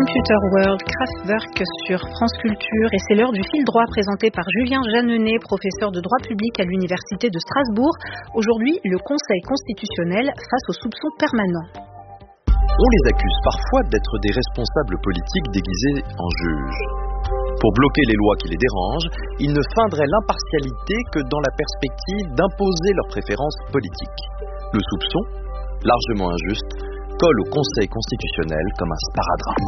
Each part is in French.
Computer World, Kraftwerk sur France Culture, et c'est l'heure du fil droit présenté par Julien Jeanneney, professeur de droit public à l'Université de Strasbourg. Aujourd'hui, le Conseil constitutionnel face aux soupçons permanents. On les accuse parfois d'être des responsables politiques déguisés en juges. Pour bloquer les lois qui les dérangent, ils ne feindraient l'impartialité que dans la perspective d'imposer leurs préférences politiques. Le soupçon, largement injuste, colle au Conseil constitutionnel comme un sparadrap.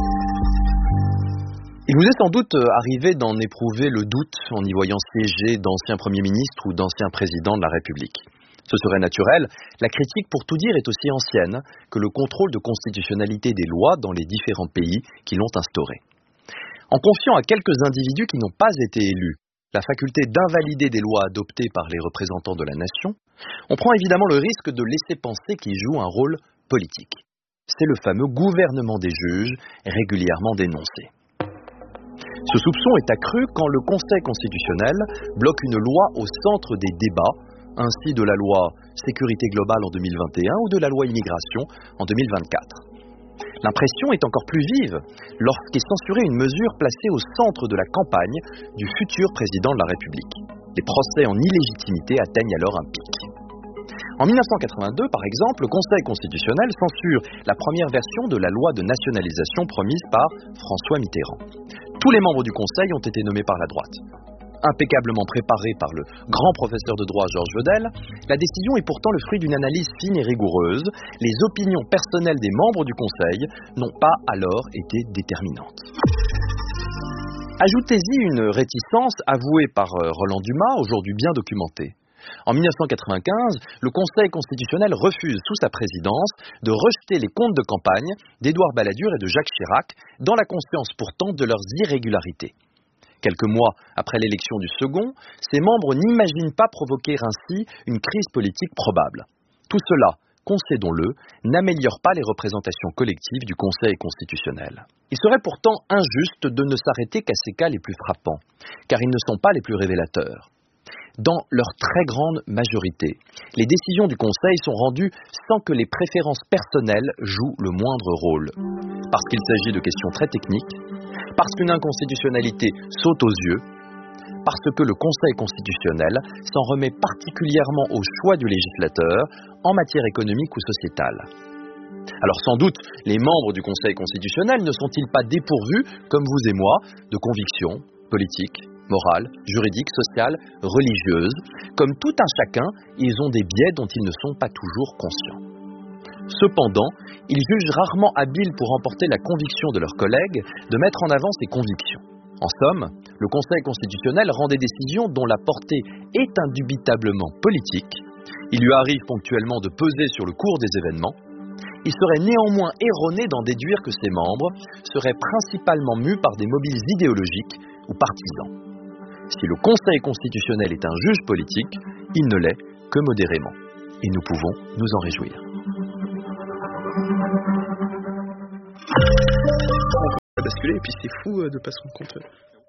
Il vous est sans doute arrivé d'en éprouver le doute en y voyant siéger d'anciens premiers ministres ou d'anciens présidents de la République. Ce serait naturel, la critique pour tout dire est aussi ancienne que le contrôle de constitutionnalité des lois dans les différents pays qui l'ont instauré. En confiant à quelques individus qui n'ont pas été élus la faculté d'invalider des lois adoptées par les représentants de la nation, on prend évidemment le risque de laisser penser qu'ils jouent un rôle politique. C'est le fameux gouvernement des juges, régulièrement dénoncé. Ce soupçon est accru quand le Conseil constitutionnel bloque une loi au centre des débats, ainsi de la loi sécurité globale en 2021 ou de la loi immigration en 2024. L'impression est encore plus vive lorsqu'est censurée une mesure placée au centre de la campagne du futur président de la République. Les procès en illégitimité atteignent alors un pic. En 1982, par exemple, le Conseil constitutionnel censure la première version de la loi de nationalisation promise par François Mitterrand. Tous les membres du Conseil ont été nommés par la droite. Impeccablement préparée par le grand professeur de droit Georges Vedel, la décision est pourtant le fruit d'une analyse fine et rigoureuse. Les opinions personnelles des membres du Conseil n'ont pas alors été déterminantes. Ajoutez-y une réticence avouée par Roland Dumas, aujourd'hui bien documentée. En 1995, le Conseil constitutionnel refuse sous sa présidence de rejeter les comptes de campagne d'Édouard Balladur et de Jacques Chirac, dans la conscience pourtant de leurs irrégularités. Quelques mois après l'élection du second, ses membres n'imaginent pas provoquer ainsi une crise politique probable. Tout cela, concédons-le, n'améliore pas les représentations collectives du Conseil constitutionnel. Il serait pourtant injuste de ne s'arrêter qu'à ces cas les plus frappants, car ils ne sont pas les plus révélateurs. Dans leur très grande majorité, les décisions du Conseil sont rendues sans que les préférences personnelles jouent le moindre rôle. Parce qu'il s'agit de questions très techniques, parce qu'une inconstitutionnalité saute aux yeux, parce que le Conseil constitutionnel s'en remet particulièrement au choix du législateur en matière économique ou sociétale. Alors sans doute, les membres du Conseil constitutionnel ne sont-ils pas dépourvus, comme vous et moi, de convictions politiques, morales, juridiques, sociales, religieuses. Comme tout un chacun, ils ont des biais dont ils ne sont pas toujours conscients. Cependant, ils jugent rarement habiles pour emporter la conviction de leurs collègues de mettre en avant ces convictions. En somme, le Conseil constitutionnel rend des décisions dont la portée est indubitablement politique. Il lui arrive ponctuellement de peser sur le cours des événements. Il serait néanmoins erroné d'en déduire que ses membres seraient principalement mus par des mobiles idéologiques ou partisans. Si le Conseil constitutionnel est un juge politique, il ne l'est que modérément. Et nous pouvons nous en réjouir. On peut basculer et puis c'est fou de pas se rendre compte.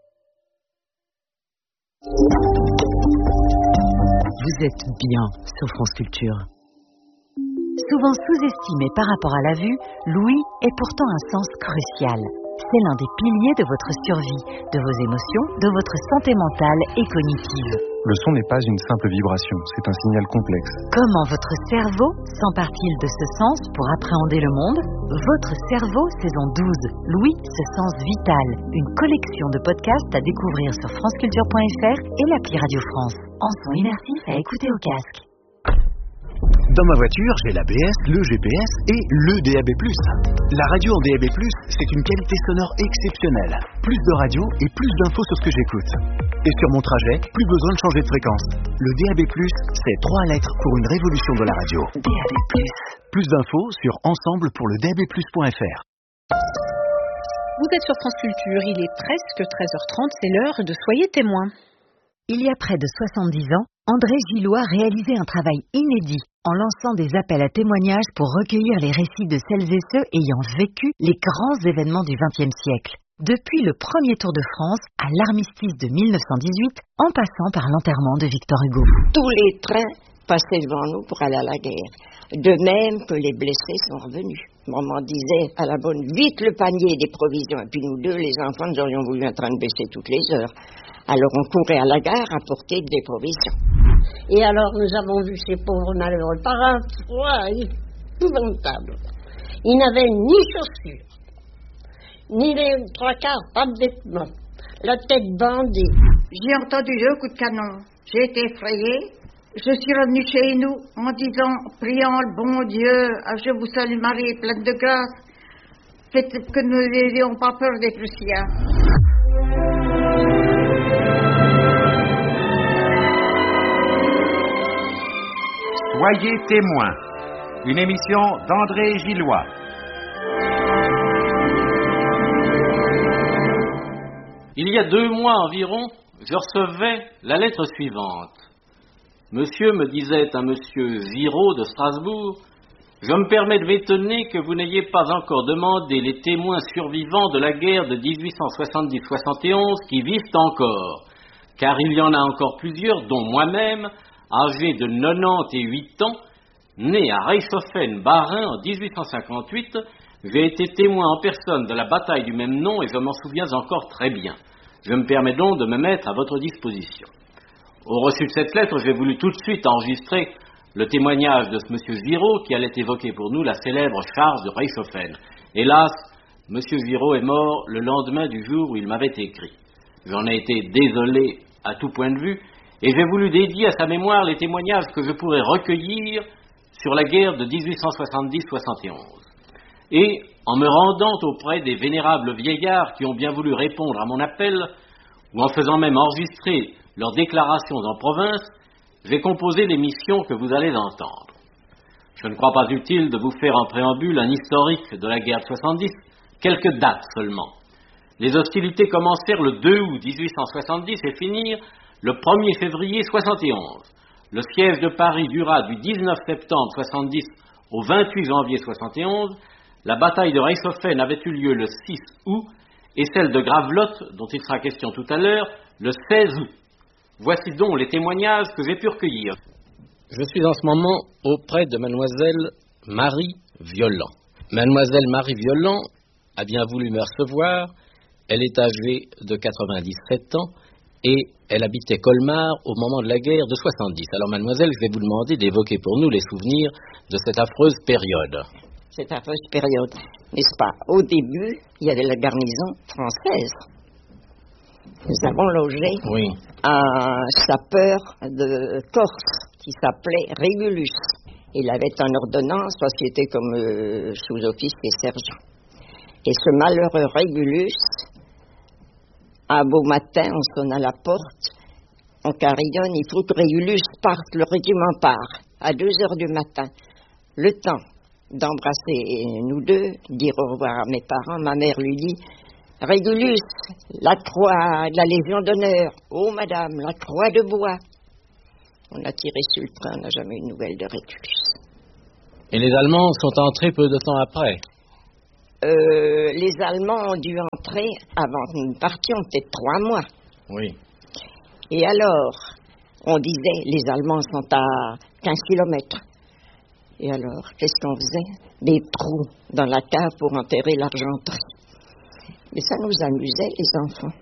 Vous êtes bien sur France Culture. Souvent sous-estimé par rapport à la vue, l'ouïe est pourtant un sens crucial. C'est l'un des piliers de votre survie, de vos émotions, de votre santé mentale et cognitive. Le son n'est pas une simple vibration, c'est un signal complexe. Comment votre cerveau s'empare-t-il de ce sens pour appréhender le monde ? Votre cerveau, saison 12, l'ouïe, ce sens vital. Une collection de podcasts à découvrir sur franceculture.fr et l'appli Radio France. En son immersif à écouter au casque. Dans ma voiture, j'ai l'ABS, le GPS et le DAB+. La radio en DAB+, c'est une qualité sonore exceptionnelle. Plus de radio et plus d'infos sur ce que j'écoute. Et sur mon trajet, plus besoin de changer de fréquence. Le DAB+, c'est 3 lettres pour une révolution de la radio. DAB+. Plus d'infos sur ensemble pour le DABplus.fr. Vous êtes sur France Culture, il est presque 13h30, c'est l'heure de Soyez témoins. Il y a près de 70 ans, André Gillot a réalisé un travail inédit en lançant des appels à témoignages pour recueillir les récits de celles et ceux ayant vécu les grands événements du XXe siècle. Depuis le premier Tour de France à l'armistice de 1918, en passant par l'enterrement de Victor Hugo. Tous les trains passaient devant nous pour aller à la guerre. De même que les blessés sont revenus. Maman disait à la bonne, vite le panier des provisions. Et puis nous deux, les enfants, nous aurions voulu en train de baisser toutes les heures. Alors on courait à la gare apporter des provisions. Et alors nous avons vu ces pauvres malheureux par un froid épouvantable. Ils n'avaient ni chaussures, ni les trois quarts, pas de vêtements, la tête bandée. J'ai entendu 2 coups de canon. J'ai été effrayée. Je suis revenue chez nous en disant, priant le bon Dieu, je vous salue Marie, pleine de grâce, faites que nous n'ayons pas peur des Prussiens. Soyez témoins, une émission d'André Gillois. Il y a 2 mois environ, je recevais la lettre suivante. Monsieur me disait un monsieur Ziraud de Strasbourg, je me permets de m'étonner que vous n'ayez pas encore demandé les témoins survivants de la guerre de 1870-71 qui vivent encore, car il y en a encore plusieurs, dont moi-même, âgé de 98 ans, né à Reichshoffen, Bas-Rhin en 1858, j'ai été témoin en personne de la bataille du même nom et je m'en souviens encore très bien. Je me permets donc de me mettre à votre disposition. Au reçu de cette lettre, j'ai voulu tout de suite enregistrer le témoignage de ce monsieur Giraud qui allait évoquer pour nous la célèbre charge de Reichshoffen. Hélas, monsieur Giraud est mort le lendemain du jour où il m'avait écrit. J'en ai été désolé à tout point de vue et j'ai voulu dédier à sa mémoire les témoignages que je pourrais recueillir sur la guerre de 1870-71. Et en me rendant auprès des vénérables vieillards qui ont bien voulu répondre à mon appel, ou en faisant même enregistrer leurs déclarations en province, j'ai composé l'émission que vous allez entendre. Je ne crois pas utile de vous faire en préambule un historique de la guerre de 70, quelques dates seulement. Les hostilités commencèrent le 2 août 1870 et finirent le 1er février 71. Le siège de Paris dura du 19 septembre 70 au 28 janvier 71. La bataille de Reichshoffen avait eu lieu le 6 août et celle de Gravelotte, dont il sera question tout à l'heure, le 16 août. Voici donc les témoignages que j'ai pu recueillir. Je suis en ce moment auprès de mademoiselle Marie Violent. Mademoiselle Marie Violent a bien voulu me recevoir. Elle est âgée de 97 ans et elle habitait Colmar au moment de la guerre de 70. Alors mademoiselle, je vais vous demander d'évoquer pour nous les souvenirs de cette affreuse période. Cette affreuse période, n'est-ce pas? Au début, il y avait la garnison française. Nous avons logé un sapeur de Corse qui s'appelait Régulus. Il avait une ordonnance parce qu'il était comme sous-officier sergent. Et ce malheureux Régulus, un beau matin, on sonne à la porte, on carillonne, il faut que Régulus parte, le régiment part, à 2h du matin. Le temps d'embrasser nous deux, dire au revoir à mes parents, ma mère lui dit « Régulus, la croix de la Légion d'honneur. Oh, madame, la croix de bois. » On a tiré sur le train, on n'a jamais eu de nouvelles de Régulus. Et les Allemands sont entrés peu de temps après? Les Allemands ont dû entrer avant que nous partions, peut-être 3 mois. Oui. Et alors, on disait, les Allemands sont à 15 kilomètres. Et alors, qu'est-ce qu'on faisait? Des trous dans la cave pour enterrer l'argenterie. Mais ça nous amusait, les enfants.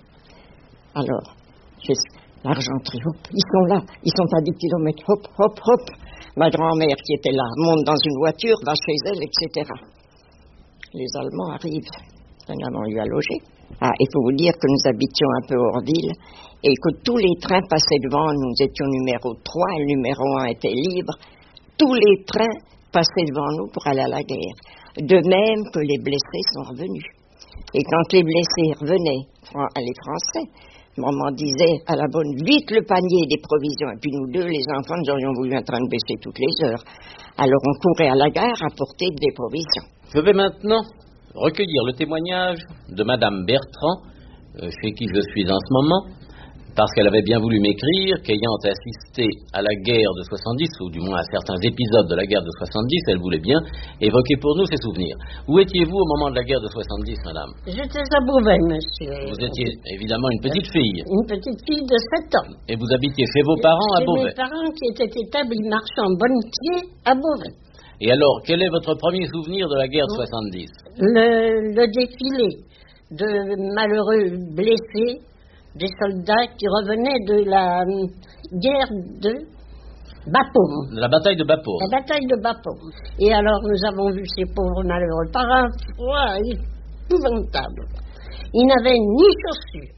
Alors, l'argenterie, hop, ils sont là, ils sont à 10 kilomètres, hop, hop, hop. Ma grand-mère qui était là monte dans une voiture, va chez elle, etc. Les Allemands arrivent, nous avons eu à loger. Ah, il faut vous dire que nous habitions un peu hors ville et que tous les trains passaient devant nous. Nous étions numéro 3, le numéro 1 était libre. Tous les trains passaient devant nous pour aller à la guerre. De même que les blessés sont revenus. Et quand les blessés revenaient, les Français, maman disait à la bonne, vite le panier des provisions. Et puis nous deux, les enfants, nous aurions voulu en train de baisser toutes les heures. Alors on courait à la gare apporter des provisions. Je vais maintenant recueillir le témoignage de Madame Bertrand, chez qui je suis en ce moment, parce qu'elle avait bien voulu m'écrire qu'ayant assisté à la guerre de 70, ou du moins à certains épisodes de la guerre de 70, elle voulait bien évoquer pour nous ses souvenirs. Où étiez-vous au moment de la guerre de 70, madame? J'étais à Beauvais, monsieur. Vous étiez évidemment une petite fille. Une petite fille de 7 ans. Et vous habitiez chez vos parents à Beauvais? Mes parents qui étaient établis marchands bonnetiers à Beauvais. Et alors, quel est votre premier souvenir de la guerre de 70 ? Le défilé de malheureux blessés, des soldats qui revenaient de la guerre de Bapaume. La bataille de Bapaume. La bataille de Bapaume. Et alors, nous avons vu ces pauvres malheureux par un froid épouvantable. Ils n'avaient ni chaussures,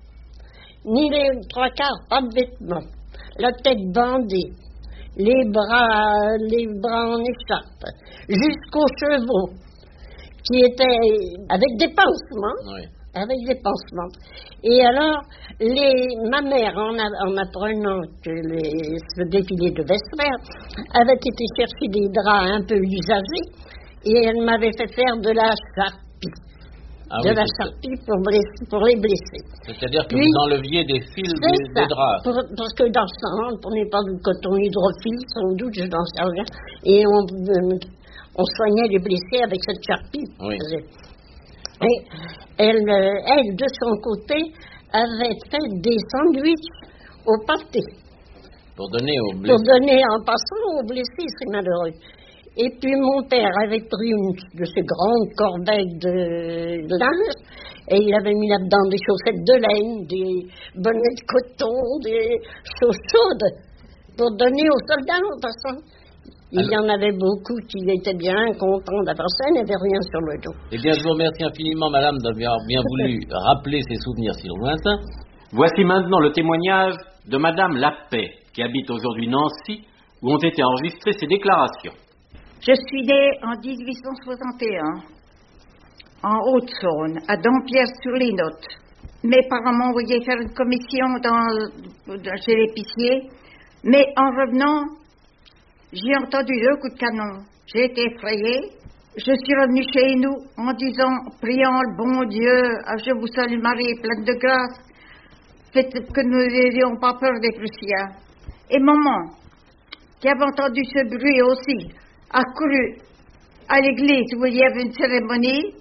ni les trois quarts, pas de vêtements, la tête bandée, les bras en écharpe, jusqu'aux chevaux, qui étaient avec des pansements. Oui. Avec des pansements. Et alors, ma mère, en apprenant que ce défilé devait se faire, avait été chercher des draps un peu usagés et elle m'avait fait faire de la charpie. Charpie pour les blessés. C'est-à-dire que vous enleviez des fils des draps. Parce que dans ce temps, on ne prenait pas de coton hydrophile, sans doute, je n'en sais rien. Et on soignait les blessés avec cette charpie. Oui. Et elle, de son côté, avait fait des sandwichs au pâté. Pour donner aux blessés. Pour donner en passant aux blessés, c'est malheureux. Et puis mon père avait pris une de ces grandes corbeilles de linge et il avait mis là-dedans des chaussettes de laine, des bonnets de coton, des choses chaudes pour donner aux soldats en passant. Il y en avait beaucoup qui étaient bien contents d'avoir ça, il n'avait rien sur le dos. Eh bien, je vous remercie infiniment, madame, d'avoir bien voulu rappeler ces souvenirs si lointains. Voici maintenant le témoignage de madame Lapaix, qui habite aujourd'hui Nancy, où ont été enregistrées ses déclarations. Je suis née en 1861, en Haute-Saône, à Dampierre-sur-les-Notes. Mes parents m'ont envoyé faire une commission chez l'épicier, mais en revenant, j'ai entendu 2 coups de canon. J'ai été effrayée. Je suis revenue chez nous en disant, priant le bon Dieu, je vous salue Marie, pleine de grâce, faites que nous n'ayons pas peur des Prussiens. Et maman, qui avait entendu ce bruit aussi, a couru à l'église où il y avait une cérémonie.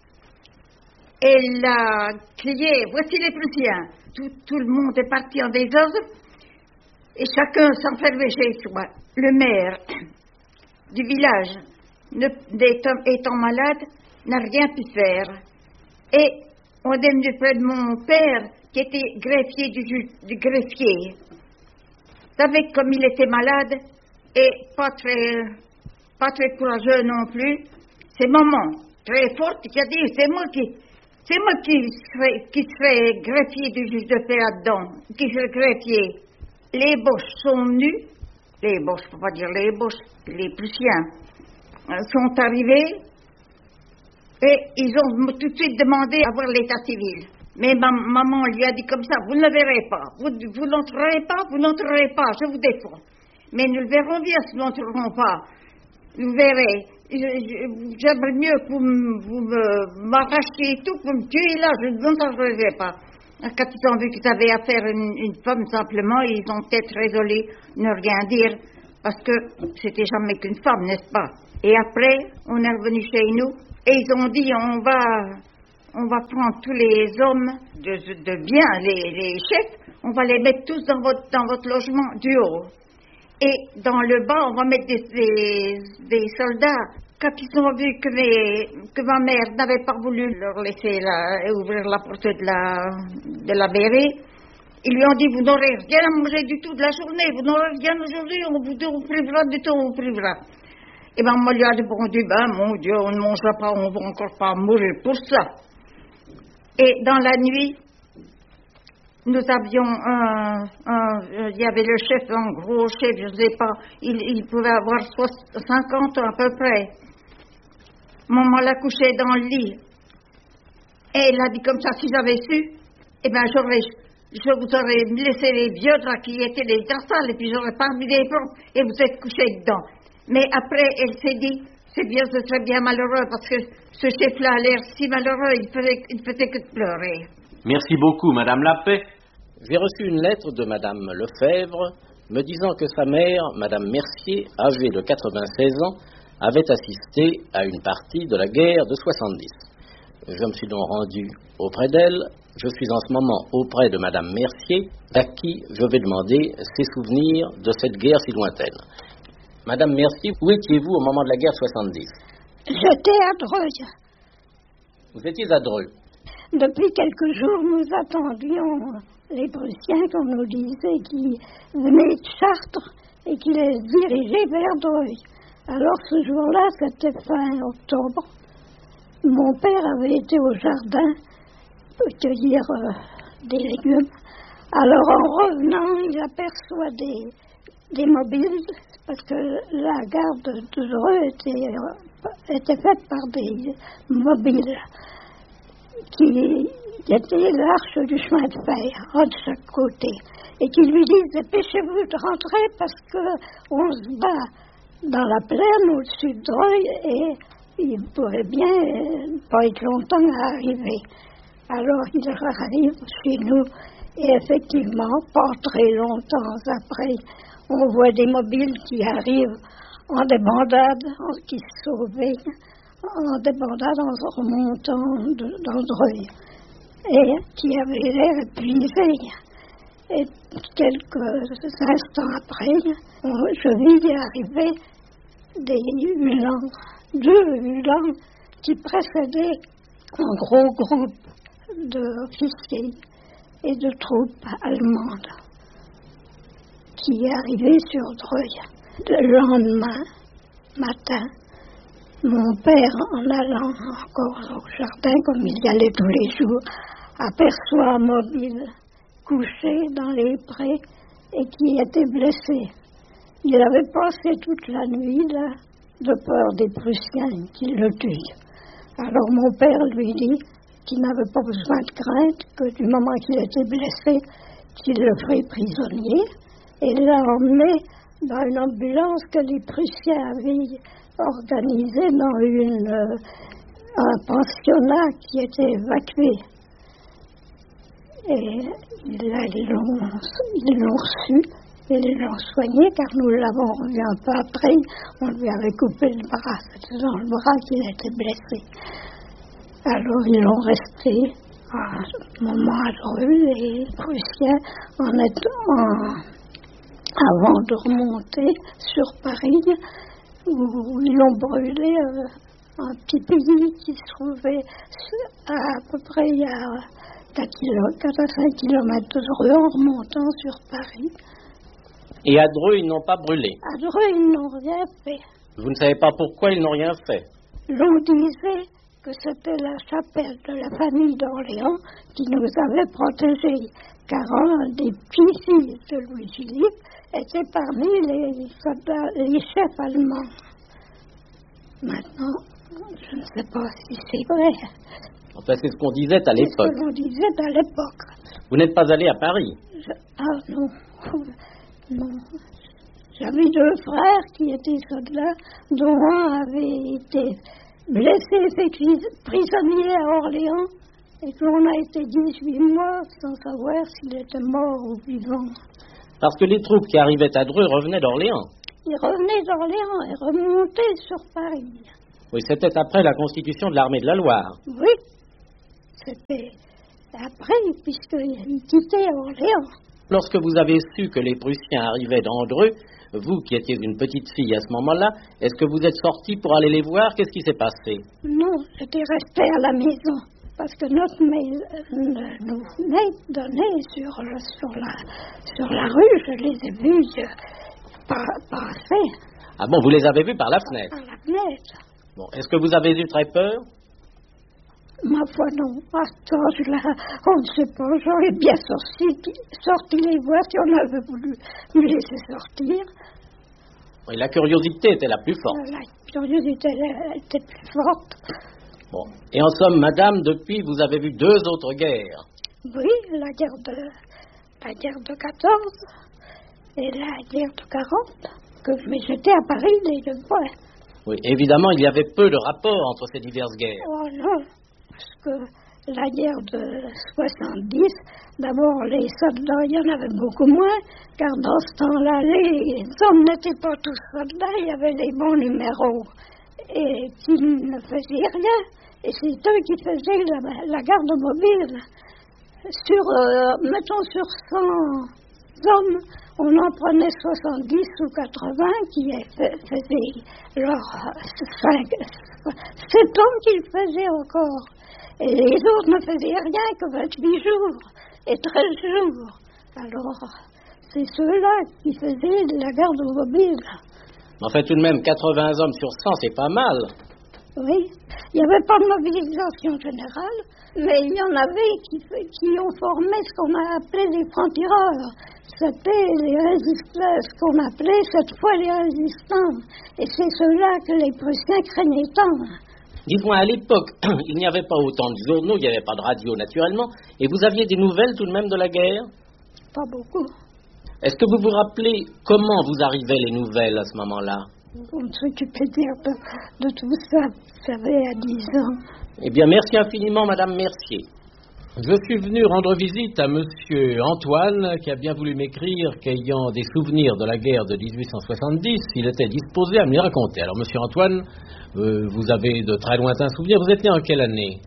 Elle a crié, voici les Prussiens. Tout le monde est parti en désordre et chacun s'enfermait chez soi. Le maire du village, étant malade, n'a rien pu faire. Et on est venu près de mon père, qui était greffier du greffier. Vous savez, comme il était malade et pas très courageux non plus, c'est maman, très forte, qui a dit, c'est moi qui serai greffier du juge de paix là-dedans, qui serai greffier. Les Boches sont venus, les Boches, je ne peux pas dire les Boches, les Prussiens, sont arrivés et ils ont tout de suite demandé à voir l'état civil. Mais maman lui a dit comme ça, vous ne le verrez pas, vous n'entrerez pas, je vous défends. Mais nous le verrons bien si nous n'entrerons pas. Vous verrez, j'aimerais mieux que vous m'arrachiez tout, que vous me tuiez là, je ne n'entrerai pas. Quand ils ont vu qu'ils avaient affaire à une femme simplement, ils ont peut-être résolu ne rien dire, parce que c'était jamais qu'une femme, n'est-ce pas? Et après, on est revenu chez nous, et ils ont dit, on va prendre tous les hommes de bien, les chefs, on va les mettre tous dans votre logement du haut. Et dans le bas, on va mettre des soldats. Quand ils ont vu que ma mère n'avait pas voulu leur laisser ouvrir la porte de la mairie, ils lui ont dit, vous n'aurez rien à manger du tout de la journée, vous n'aurez rien aujourd'hui, on vous privera du tout, on vous privera. Et ben moi lui a répondu, mon Dieu, on ne mangera pas, on ne va encore pas mourir pour ça. Et dans la nuit, nous avions il y avait le chef, un gros chef, je ne sais pas, il pouvait avoir 50 ans à peu près. Maman l'a couché dans le lit. Et elle a dit comme ça, si j'avais su, je vous aurais laissé les vieux draps qui étaient les draps sales, et puis j'aurais pas mis les propres, et vous êtes couché dedans. Mais après, elle s'est dit, c'est bien, ce serait bien malheureux, parce que ce chef-là a l'air si malheureux, il faisait que de pleurer. Merci beaucoup, madame Lapaix. J'ai reçu une lettre de madame Lefebvre, me disant que sa mère, madame Mercier, âgée de 96 ans, avait assisté à une partie de la guerre de 70. Je me suis donc rendu auprès d'elle. Je suis en ce moment auprès de madame Mercier, à qui je vais demander ses souvenirs de cette guerre si lointaine. Madame Mercier, où étiez-vous au moment de la guerre 70? J'étais à Dreuil. Vous étiez à Dreux. Depuis quelques jours, nous attendions les Prussiens qu'on nous disait qui venaient de Chartres et qui les dirigeaient vers Dreuil. Alors ce jour-là, c'était fin octobre. Mon père avait été au jardin pour cueillir des légumes. Alors en revenant, il aperçoit des mobiles, parce que la gare de Dreux était faite par des mobiles qui étaient l'arche du chemin de fer, un de chaque côté, et qui lui disent dépêchez-vous de rentrer parce qu'on se bat dans la plaine au-dessus de Dreuil et il pourrait bien pas être longtemps à arriver. Alors il arrive chez nous et effectivement, pas très longtemps après, on voit des mobiles qui arrivent en débandade, qui se sauvaient, en débandade en se remontant dans Dreuil, et qui avaient l'air épuisés. Et quelques instants après, je vis arriver des Uhlans, 2 Uhlans qui précédaient un gros groupe d'officiers et de troupes allemandes qui arrivaient sur Dreuil. Le lendemain matin, mon père, en allant encore au jardin, comme il y allait tous les jours, aperçoit un mobile couché dans les prés et qui était blessé. Il avait passé toute la nuit là, de peur des Prussiens qui le tuent. Alors mon père lui dit qu'il n'avait pas besoin de crainte, que du moment qu'il était blessé, qu'il le ferait prisonnier, et l'a emmené dans une ambulance que les Prussiens avaient organisée dans un pensionnat qui était évacué. Et ils l'ont reçu et ils l'ont soigné, car nous l'avons revu un peu après. On lui avait coupé le bras, c'était dans le bras qu'il était blessé. Alors ils l'ont resté un moment à Dreux, les Prussiens, avant de remonter sur Paris, où ils l'ont brûlé un petit pays qui se trouvait à peu près à 4 à 5 kilomètres de Dreux en remontant sur Paris. Et à Dreux, ils n'ont pas brûlé? À Dreux, ils n'ont rien fait. Vous ne savez pas pourquoi ils n'ont rien fait? L'on disait que c'était la chapelle de la famille d'Orléans qui nous avait protégés, car un des petits-fils de Louis-Philippe était parmi les soldats, les chefs allemands. Maintenant, je ne sais pas si c'est vrai. Enfin, c'est ce qu'on disait à l'époque. C'est ce que l'on disait à l'époque. Vous n'êtes pas allé à Paris? Ah non, non. J'avais 2 frères qui étaient soldats, dont un avait été blessé, fait prisonnier à Orléans, et qu'on a été 18 mois sans savoir s'il était mort ou vivant. Parce que les troupes qui arrivaient à Dreux revenaient d'Orléans. Ils revenaient d'Orléans et remontaient sur Paris. Oui, c'était après la constitution de l'armée de la Loire. Oui, c'était après, puisqu'ils quittaient Orléans. Lorsque vous avez su que les Prussiens arrivaient dans Dreux, vous qui étiez une petite fille à ce moment-là, est-ce que vous êtes sortie pour aller les voir? Qu'est-ce qui s'est passé? Non, j'étais restée à la maison, parce que notre maison nous venait donner sur la rue. Je les ai vus passer. Ah bon, vous les avez vus par la fenêtre? Par la fenêtre. Bon, est-ce que vous avez eu très peur? Ma foi, non. On ne sait pas. J'aurais bien sorti les voir si on avait voulu me laisser sortir. Oui, la curiosité était la plus forte. La curiosité était plus forte. Bon. Et en somme, madame, depuis, vous avez vu 2 autres guerres. Oui, la guerre de 14 et la guerre de 40. Mais j'étais à Paris les 2 fois. Oui, évidemment, il y avait peu de rapport entre ces diverses guerres. Oh non. Parce que la guerre de 70, d'abord les soldats, il y en avait beaucoup moins, car dans ce temps-là, les hommes n'étaient pas tous soldats, il y avait les bons numéros, et qui ne faisaient rien, et c'est eux qui faisaient la garde mobile. Mettons sur hommes, on en prenait 70 ou 80 qui faisaient leurs 7 hommes qu'ils faisaient encore. Et les autres ne faisaient rien que 28 jours et 13 jours. Alors, c'est ceux-là qui faisaient de la garde mobile. Enfin, tout de même, 80 hommes sur 100, c'est pas mal. Oui, il n'y avait pas de mobilisation générale, mais il y en avait qui ont formé ce qu'on a appelé les francs-tireurs. C'était les résistants, ce qu'on appelait cette fois les résistants. Et c'est ceux-là que les Prussiens craignaient tant. Dites-moi, à l'époque, il n'y avait pas autant de journaux, il n'y avait pas de radio naturellement, et vous aviez des nouvelles tout de même de la guerre? Pas beaucoup. Est-ce que vous vous rappelez comment vous arrivaient les nouvelles à ce moment-là? On s'occupait de tout ça, vous savez, à 10 ans. Eh bien, merci infiniment, Madame Mercier. Je suis venu rendre visite à Monsieur Antoine, qui a bien voulu m'écrire qu'ayant des souvenirs de la guerre de 1870, il était disposé à me les raconter. Alors, Monsieur Antoine, vous avez de très lointains souvenirs. Vous êtes né en quelle année?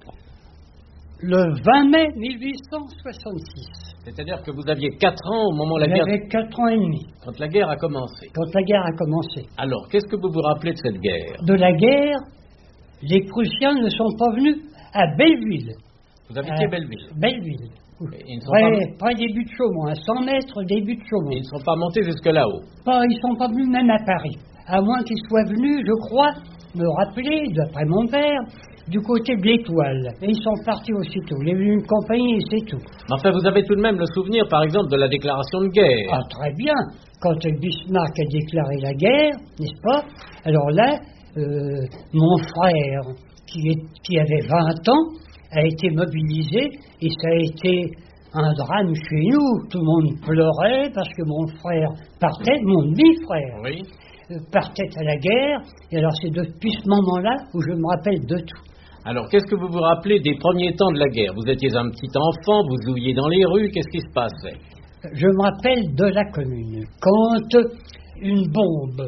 Le 20 mai 1866. C'est-à-dire que vous aviez 4 ans au moment de la guerre. J'avais 4 ans et demi. Quand la guerre a commencé. Quand la guerre a commencé. Alors, qu'est-ce que vous vous rappelez de cette guerre? De la guerre, les Prussiens ne sont pas venus à Belleville. Vous habitiez Belleville? Belleville. Ils ne sont pas début de Chaumont, à 100 mètres début de Chaumont. Ils ne sont pas montés jusque là-haut? Ils ne sont pas venus même à Paris. À moins qu'ils soient venus, je crois, me rappeler, d'après mon père, du côté de l'Étoile. Et ils sont partis aussitôt. Il y a eu une compagnie et c'est tout. Enfin, vous avez tout de même le souvenir, par exemple, de la déclaration de guerre. Ah, très bien. Quand Bismarck a déclaré la guerre, n'est-ce pas? Alors là, mon frère, qui avait 20 ans, a été mobilisé et ça a été un drame chez nous. Tout le monde pleurait parce que mon frère partait, mon demi-frère. Oui. Partait à la guerre, et alors c'est depuis ce moment-là où je me rappelle de tout. Alors, qu'est-ce que vous vous rappelez des premiers temps de la guerre? Vous étiez un petit enfant, vous jouiez dans les rues, qu'est-ce qui se passait? Je me rappelle de la Commune, quand une bombe,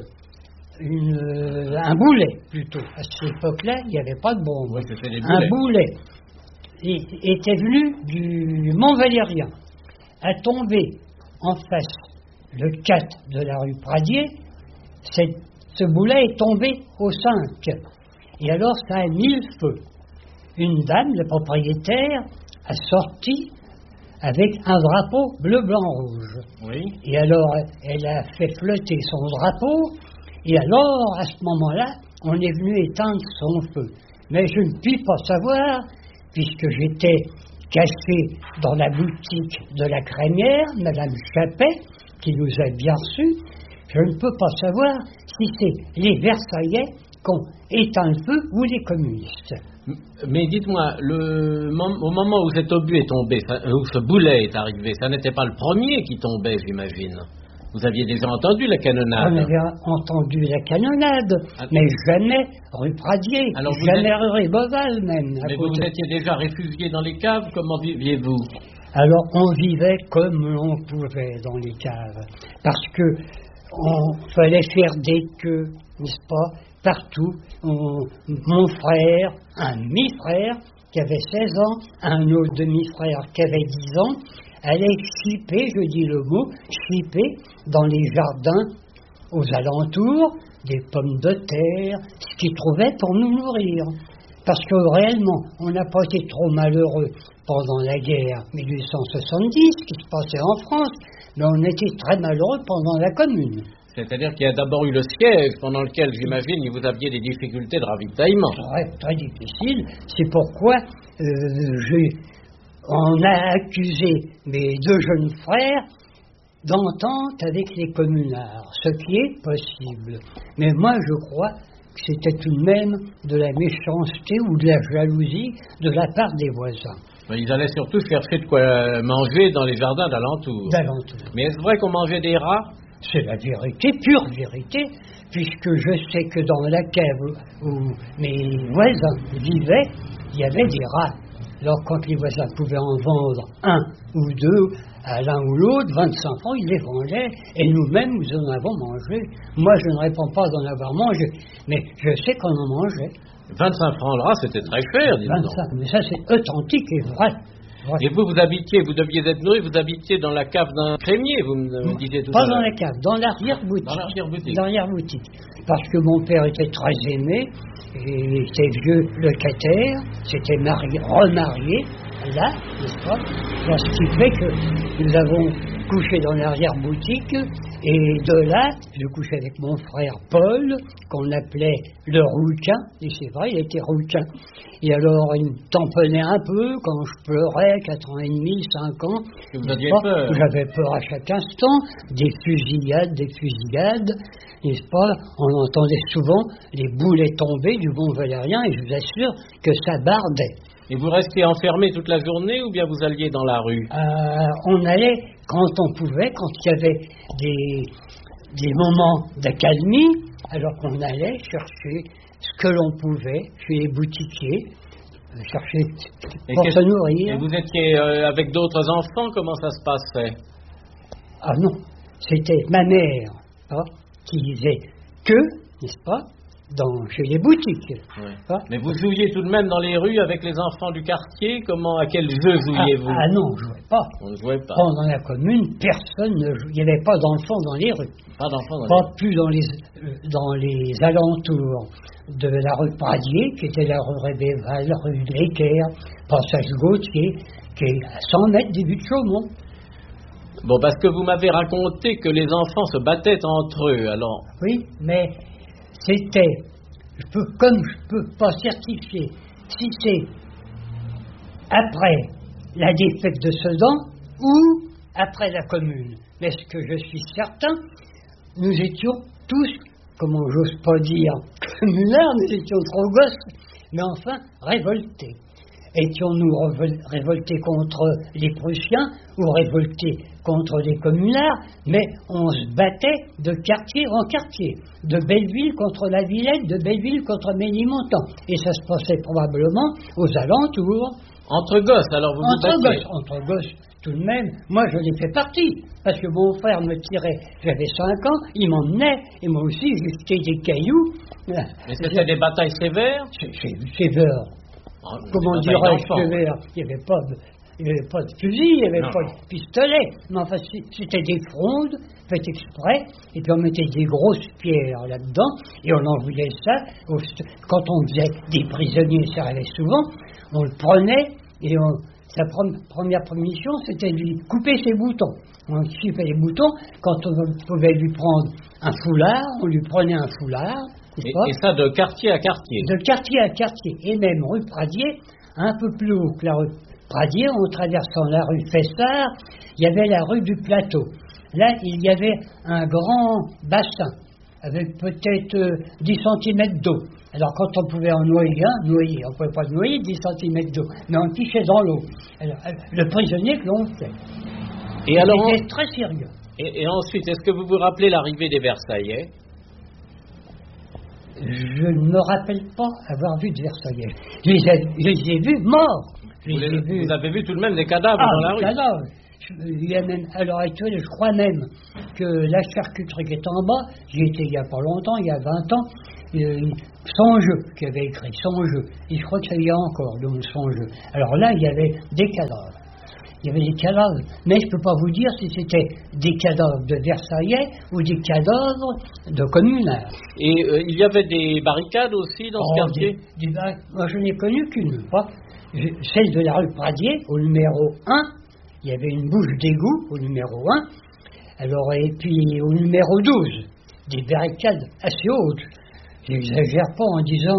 un boulet plutôt, à cette époque-là, il n'y avait pas de bombe, oui, c'était des un boulet était venu du Mont-Valérien, a tombé en face le 4 de la rue Pradier. Ce boulet est tombé au 5. Et alors, ça a mis le feu. Une dame, le propriétaire, a sorti avec un drapeau bleu, blanc, rouge. Oui. Et alors, elle a fait flotter son drapeau. Et alors, à ce moment-là, on est venu éteindre son feu. Mais je ne puis pas savoir, puisque j'étais caché dans la boutique de la crémière, Madame Chappet, qui nous a bien reçus. Je ne peux pas savoir si c'est les Versaillais qui ont éteint le feu ou les communistes. Mais dites-moi, au moment où cet obus est tombé, où ce boulet est arrivé, ça n'était pas le premier qui tombait, j'imagine. Vous aviez déjà entendu la canonnade? On avait entendu la canonnade, mais jamais rue Pradier, jamais rue Beauval même. Mais vous étiez déjà réfugié dans les caves, comment viviez-vous? Alors on vivait comme l'on pouvait dans les caves, parce que on fallait faire des queues, n'est-ce pas, partout. Mon frère, un demi-frère qui avait 16 ans, un autre demi-frère qui avait 10 ans, allait chipper, je dis le mot, chipper dans les jardins aux alentours des pommes de terre, ce qu'ils trouvaient pour nous nourrir. Parce que réellement, on n'a pas été trop malheureux pendant la guerre 1870, qui se passait en France, mais on était très malheureux pendant la Commune. C'est-à-dire qu'il y a d'abord eu le siège, pendant lequel, j'imagine, vous aviez des difficultés de ravitaillement. Très, très difficile. C'est pourquoi on a accusé mes 2 jeunes frères d'entente avec les communards, ce qui est possible. Mais moi, je crois que c'était tout de même de la méchanceté ou de la jalousie de la part des voisins. Ils allaient surtout chercher de quoi manger dans les jardins d'alentour. Mais est-ce vrai qu'on mangeait des rats? C'est la vérité, pure vérité, puisque je sais que dans la cave où mes voisins vivaient, il y avait des rats. Alors quand les voisins pouvaient en vendre 1 ou 2 à l'un ou l'autre, 25 francs, ils les vendaient, et nous-mêmes, nous en avons mangé. Moi, je ne réponds pas d'en avoir mangé, mais je sais qu'on en mangeait. 25 francs le rat, c'était très cher, dis donc. 25, mais ça c'est authentique et vrai. Et vous deviez être nourri, vous habitiez dans la cave d'un crémier, vous me disiez tout ça. Pas dans la cave, dans l'arrière-boutique. Dans l'arrière-boutique. Dans l'arrière-boutique. Parce que mon père était très aimé, et était vieux locataire, s'était remarié, là, n'est-ce pas? Ce qui fait que nous avons couché dans l'arrière-boutique, et de là, je couchais avec mon frère Paul, qu'on appelait le rouquin, et c'est vrai, il était rouquin. Et alors, il me tamponnait un peu quand je pleurais, 4 ans et demi, 5 ans. Vous aviez peur. J'avais peur à chaque instant, des fusillades, n'est-ce pas? On entendait souvent les boulets tomber du Mont Valérien, et je vous assure que ça bardait. Et vous restiez enfermé toute la journée ou bien vous alliez dans la rue? On allait quand on pouvait, quand il y avait des moments d'accalmie, alors qu'on allait chercher ce que l'on pouvait chez les boutiquiers, chercher pour se nourrir. Et vous étiez avec d'autres enfants, comment ça se passait? Ah non, c'était ma mère qui disait que, n'est-ce pas, chez les boutiques. Ouais. Mais vous jouiez tout de même dans les rues avec les enfants du quartier? À quel jeu jouiez-vous? Non, je ne jouais pas. On ne jouait pas. Dans la commune, personne ne jouait. Il n'y avait pas d'enfants dans les rues. Pas d'enfants Pas plus dans les alentours de la rue Pradier, qui était la rue Rébéval, la rue de l'Équerre, passage Gautier, qui est à 100 mètres du but de Chaumont. Bon, parce que vous m'avez raconté que les enfants se battaient entre eux, alors... Oui, mais... C'était, comme je ne peux pas certifier si c'est après la défaite de Sedan ou après la commune. Mais ce que je suis certain, nous étions tous, comment j'ose pas dire, communards, nous étions trop gosses, mais enfin révoltés. Étions-nous révoltés contre les Prussiens ou révoltés contre les communards, mais on se battait de quartier en quartier, de Belleville contre la Villette, de Belleville contre Ménilmontant. Et ça se passait probablement aux alentours. Entre gosses, alors vous vous battiez? Entre gosses, tout de même. Moi, je l'ai fait partie, parce que mon frère me tirait, j'avais 5 ans, il m'emmenait, et moi aussi, je jetais des cailloux. Mais c'était des batailles sévères? Sévères. Comment dirais-je sévères? Il n'y avait pas de fusil, il n'y avait pas de pistolet. Mais enfin, c'était des frondes faites exprès, et puis on mettait des grosses pierres là-dedans, et on envoyait ça. Quand on faisait des prisonniers, ça arrivait souvent, on le prenait, et sa première mission, c'était de lui couper ses boutons. On coupait les boutons, quand on pouvait lui prendre un foulard, on lui prenait un foulard. Et ça de quartier à quartier? De quartier à quartier. Et même rue Pradier, un peu plus haut que la rue Pradier, en traversant la rue Fessard, il y avait la rue du Plateau. Là, il y avait un grand bassin, avec peut-être 10 cm d'eau. Alors, quand on pouvait en noyer, on ne pouvait pas noyer 10 cm d'eau, mais on pichait dans l'eau. Alors, le prisonnier que l'on fait. Et alors, c'était très sérieux. Et ensuite, est-ce que vous vous rappelez l'arrivée des Versaillais? Je ne me rappelle pas avoir vu de Versaillais. Je les ai vus morts. Vous avez vu tout de même des cadavres dans la rue? Cadavres. Il y a même, à l'heure actuelle, je crois même que la charcuterie qui est en bas, j'y étais il n'y a pas longtemps, il y a 20 ans, Son Jeu, qui avait écrit Son Jeu. Et je crois que ça y a encore, donc Son Jeu. Alors là, il y avait des cadavres. Il y avait des cadavres, mais je ne peux pas vous dire si c'était des cadavres de Versaillais ou des cadavres de communards. Et il y avait des barricades aussi dans ce quartier? Moi, je n'ai connu qu'une, pas. Celle de la rue Pradier, au numéro 1, il y avait une bouche d'égout au numéro 1, alors, et puis au numéro 12, des barricades assez hautes. Je n'exagère pas en disant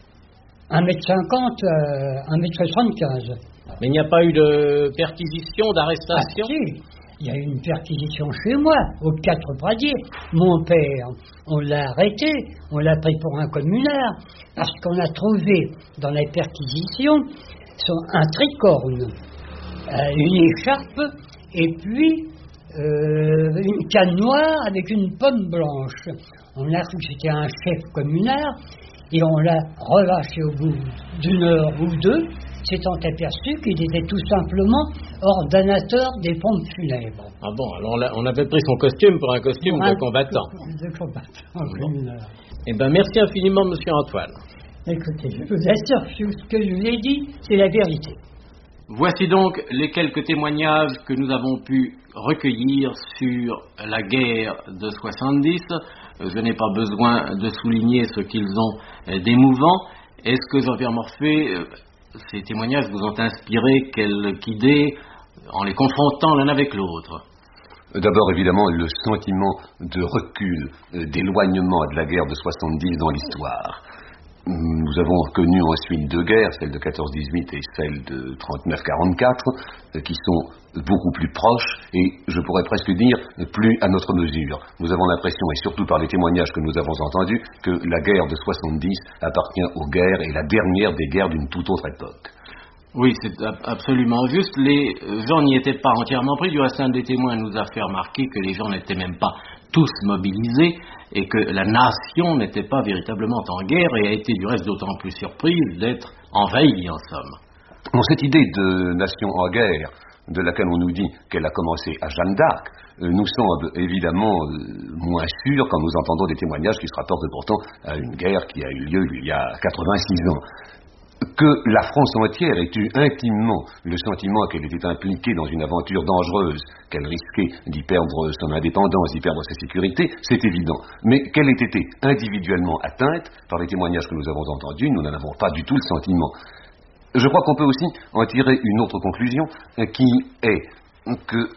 1,50 m, 1,75 m. Mais il n'y a pas eu de perquisition, d'arrestation? Si, il y a eu une perquisition chez moi, aux 4 Pradier. Mon père, on l'a arrêté, on l'a pris pour un communard, parce qu'on a trouvé dans la perquisition un tricorne, une écharpe, et puis une canne noire avec une pomme blanche. On a cru que c'était un chef communard, et on l'a relâché au bout d'une heure ou deux, s'étant aperçu qu'il était tout simplement ordonnateur des pompes funèbres. Ah bon, alors on avait pris son costume pour un costume de combattant. De combattant. Eh bien, merci infiniment, monsieur Antoine. Écoutez, je vous assure que ce que je vous ai dit, c'est la vérité. Voici donc les quelques témoignages que nous avons pu recueillir sur la guerre de 70. Je n'ai pas besoin de souligner ce qu'ils ont d'émouvant. Est-ce que, Jean-Pierre Morphée, ces témoignages vous ont inspiré quelque idée en les confrontant l'un avec l'autre? D'abord, évidemment, le sentiment de recul, d'éloignement de la guerre de 70 dans l'histoire. Nous avons connu ensuite deux guerres, celle de 14-18 et celle de 39-44, qui sont beaucoup plus proches et, je pourrais presque dire, plus à notre mesure. Nous avons l'impression, et surtout par les témoignages que nous avons entendus, que la guerre de 70 appartient aux guerres et la dernière des guerres d'une toute autre époque. Oui, c'est absolument juste. Les gens n'y étaient pas entièrement pris. Du reste, un des témoins nous a fait remarquer que les gens n'étaient même pas tous mobilisés et que la nation n'était pas véritablement en guerre et a été du reste d'autant plus surprise d'être envahie, en somme. Bon, cette idée de nation en guerre, de laquelle on nous dit qu'elle a commencé à Jeanne d'Arc, nous semble évidemment moins sûre quand nous entendons des témoignages qui se rapportent pourtant à une guerre qui a eu lieu il y a 86 ans. Que la France entière ait eu intimement le sentiment qu'elle était impliquée dans une aventure dangereuse, qu'elle risquait d'y perdre son indépendance, d'y perdre sa sécurité, c'est évident. Mais qu'elle ait été individuellement atteinte, par les témoignages que nous avons entendus, nous n'en avons pas du tout le sentiment. Je crois qu'on peut aussi en tirer une autre conclusion, qui est que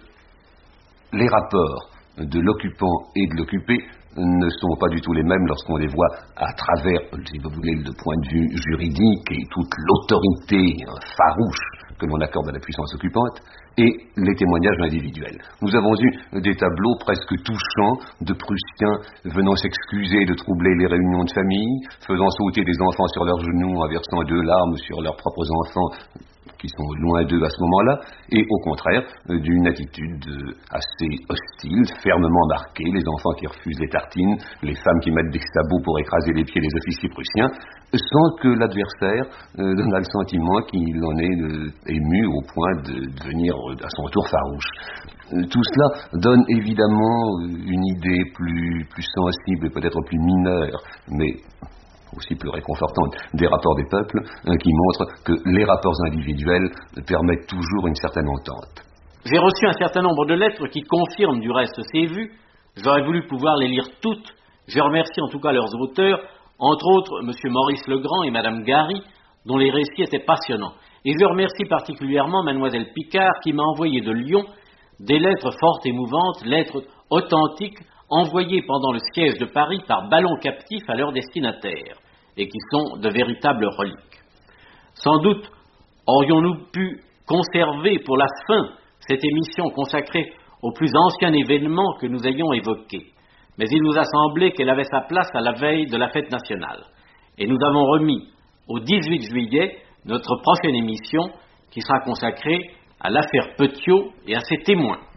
les rapports de l'occupant et de l'occupé ne sont pas du tout les mêmes lorsqu'on les voit à travers, si vous voulez, le point de vue juridique et toute l'autorité farouche que l'on accorde à la puissance occupante, et les témoignages individuels. Nous avons eu des tableaux presque touchants de Prussiens venant s'excuser de troubler les réunions de famille, faisant sauter des enfants sur leurs genoux en versant 2 larmes sur leurs propres enfants qui sont loin d'eux à ce moment-là, et au contraire d'une attitude assez hostile, fermement marquée, les enfants qui refusent les tartines, les femmes qui mettent des sabots pour écraser les pieds des officiers prussiens, sans que l'adversaire donne le sentiment qu'il en est ému au point de devenir à son tour farouche. Tout cela donne évidemment une idée plus sensible et peut-être plus mineure, mais aussi plus réconfortante, des rapports des peuples, qui montrent que les rapports individuels permettent toujours une certaine entente. J'ai reçu un certain nombre de lettres qui confirment du reste ces vues. J'aurais voulu pouvoir les lire toutes. Je remercie en tout cas leurs auteurs, entre autres M. Maurice Legrand et Mme Gary, dont les récits étaient passionnants. Et je remercie particulièrement Mlle Picard, qui m'a envoyé de Lyon des lettres fort émouvantes, lettres authentiques, envoyés pendant le siège de Paris par ballon captif à leurs destinataires, et qui sont de véritables reliques. Sans doute aurions-nous pu conserver pour la fin cette émission consacrée au plus ancien événement que nous ayons évoqué, mais il nous a semblé qu'elle avait sa place à la veille de la fête nationale, et nous avons remis au 18 juillet notre prochaine émission qui sera consacrée à l'affaire Petiot et à ses témoins.